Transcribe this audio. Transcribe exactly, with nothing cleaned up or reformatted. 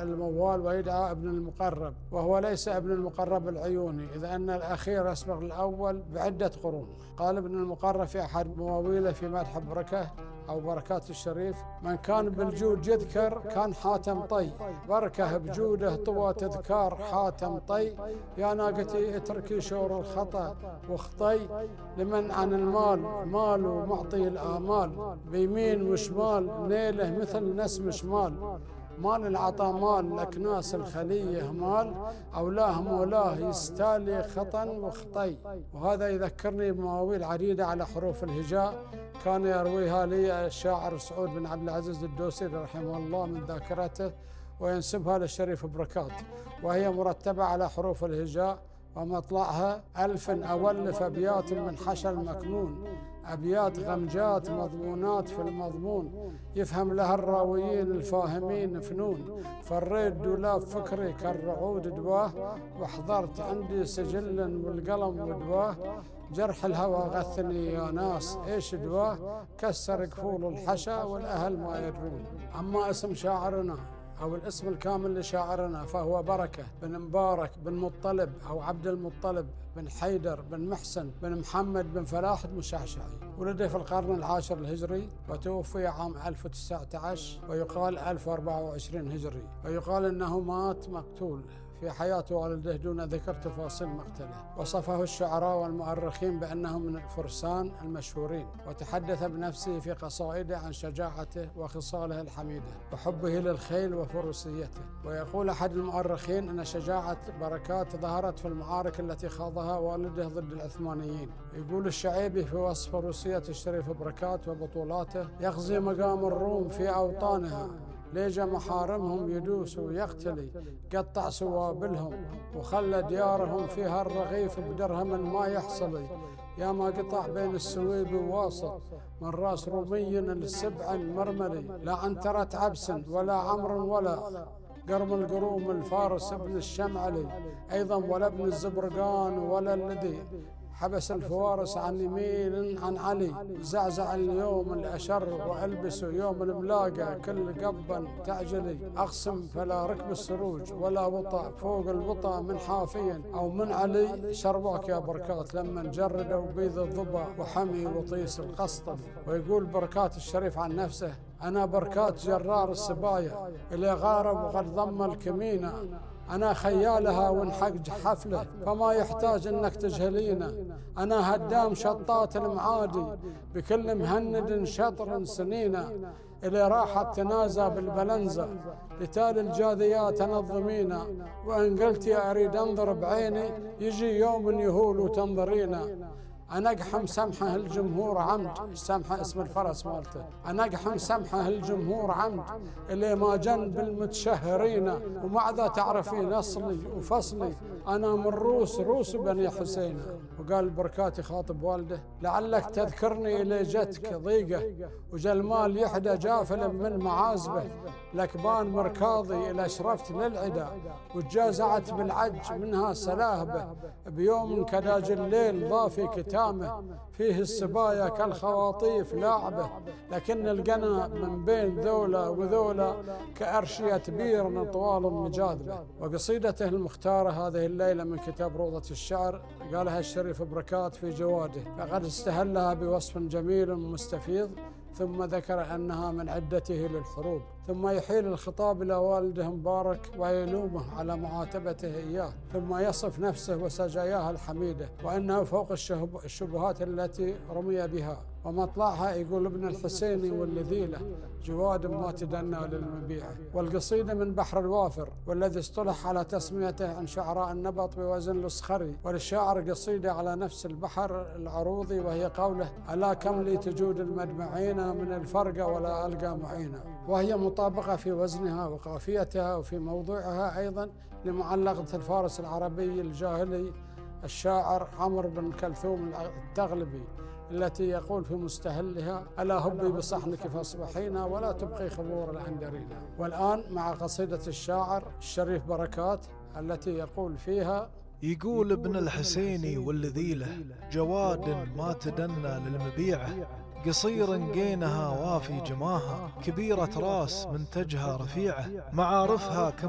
الموال ويدعى ابن المقرب، وهو ليس ابن المقرب العيوني، إذ أن الأخير يسبق الأول بعدة قرون. قال ابن المقرب في أحد مواويله في مدح بركة أو بركات الشريف: من كان بالجود يذكر كان حاتم طي، بركة بجوده طوى تذكار حاتم طي، يا ناقتي اتركي شور الخطأ واخطي، لمن عن المال مال ومعطي الآمال، بيمين وشمال نيله مثل نسم شمال، مال العطا مال الأكناس الخلية مال، أولاه مولاه يستالي خطا وخطي. وهذا يذكرني بمواويل عديدة على حروف الهجاء كان يرويها لي الشاعر سعود بن عبد العزيز الدوسري رحمه الله من ذاكرته، وينسبها للشريف بركات، وهي مرتبة على حروف الهجاء، ومطلعها ألف أولف أبيات من حشى المكنون، أبيات غمجات مضمونات في المضمون، يفهم لها الراويين الفاهمين فنون، فريت دولاب فكري كالرعود دواه، وحضرت عندي سجل والقلم ودواه، جرح الهوى غثني يا ناس ايش دواه، كسر قفول الحشا والأهل ما يدرون. أما اسم شاعرنا أو الاسم الكامل لشاعرنا فهو بركة بن مبارك بن مطلب أو عبد المطلب بن حيدر بن محسن بن محمد بن فلاح المشعشعي. ولد في القرن العاشر الهجري وتوفي عام ألف وتسعة عشر ويقال ألف وأربعة وعشرين هجري، ويقال أنه مات مقتول في حياة والده دون ذكر تفاصيل مقتله. وصفه الشعراء والمؤرخين بأنه من الفرسان المشهورين، وتحدث بنفسه في قصائده عن شجاعته وخصاله الحميدة وحبه للخيل وفروسيته. ويقول أحد المؤرخين أن شجاعة بركات ظهرت في المعارك التي خاضها والده ضد العثمانيين. يقول الشعيبي في وصف فروسية الشريف بركات وبطولاته: يغزي مقام الروم في أوطانها، ليجا محارمهم يدوس ويقتلي، قطع سوابلهم وخلى ديارهم فيها الرغيف بدرهم ما يحصلي، يا ما قطع بين السويب وواسط من راس رومي السبع المرملي، لا عنترت عبس ولا عمر ولا قرم القروم الفارس ابن الشمعلي، أيضا ولا ابن الزبرقان ولا الذي حبس الفوارس عن يمين عن علي، زعزع اليوم الأشر وألبس يوم الملاقى كل قبا تعجلي، أقسم فلا ركب السروج ولا وطأ فوق الوطأ من حافيا أو من علي، شرباك يا بركات لما جردوا بيض الضبا وحمي وطيس القسطل. ويقول بركات الشريف عن نفسه: أنا بركات جرار السبايا اللي غارب وقد ضم الكمينة، أنا خيالها ونحق حفله فما يحتاج إنك تجهلينا، أنا هدام شطات المعادي بكل مهند شطر سنينا، اللي راحت تنازى بالبلنزة لتالي الجاذيات تنظمينا، وإن قلت يا أريد أنظر بعيني يجي يوم يهول وتنظرينا، أنا أقحم سمحه الجمهور عمد، سمحه اسم الفرس مالته، أنا أقحم سمحه الجمهور عمد اللي ما جن بالمتشهرين، ومع ذا تعرفين أصلي وفصلي، أنا من روس روس بني حسين. وقال بركات يخاطب والده: لعلك تذكرني إلي جتك ضيقة وجلمال يحدى جافل من معازبه، لكبان مركاضي إلى شرفت للعدا وتجازعت بالعج منها سلاهبه، بيوم كداج الليل ضافي كتاب فيه السبايا كالخواطيف لاعبه، لكن القنا من بين ذولا وذولا كأرشية بير طوال مجاذبه. وقصيدته المختارة هذه الليلة من كتاب روضة الشعر قالها الشريف بركات في جواده، فقد استهلها بوصف جميل مستفيض، ثم ذكر أنها من عدته للحروب، ثم يحيل الخطاب إلى والده مبارك ويلومه على معاتبته إياه، ثم يصف نفسه وسجاياه الحميدة وأنه فوق الشبهات التي رمي بها. ومطلعها يقول: ابن الحسين واللذيلة جواد ما تدنى للمبيعة. والقصيدة من بحر الوافر، والذي اصطلح على تسميته عن شعراء النبط بوزن الصخري. وللشاعر قصيدة على نفس البحر العروضي، وهي قوله: ألا كم لي تجود المدمعين من الفرقة ولا ألقى معينا، وهي مطابقة في وزنها وقافيتها وفي موضوعها أيضا لمعلقة الفارس العربي الجاهلي الشاعر عمرو بن كلثوم التغلبي، التي يقول في مستهلها: ألا هبي بصحنك فاصبحينا ولا تبقي خبور الأندرينا. والآن مع قصيدة الشاعر الشريف بركات التي يقول فيها: يقول ابن الحسين واللذيلة جواد ما تدنى للمبيعة، قصير قينها وافي جماها، كبيرة راس منتجها رفيعة، معارفها كم